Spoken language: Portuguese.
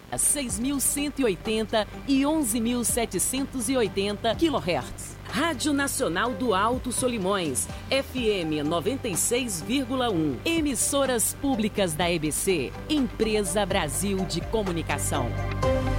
6.180 e 11.780 kHz. Rádio Nacional do Alto Solimões, FM 96,1. Emissoras públicas da EBC, Empresa Brasil de Comunicação.